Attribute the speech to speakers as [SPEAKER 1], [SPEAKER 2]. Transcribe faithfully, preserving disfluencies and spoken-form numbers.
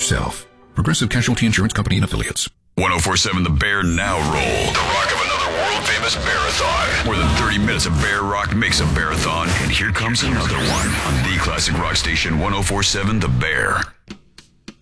[SPEAKER 1] yourself. Progressive Casualty Insurance Company and Affiliates.
[SPEAKER 2] one oh four point seven The Bear now roll. The rock of another world-famous Bearathon. More than thirty minutes of Bear Rock makes a Bearathon, and here comes another one on the classic rock station one oh four point seven The Bear.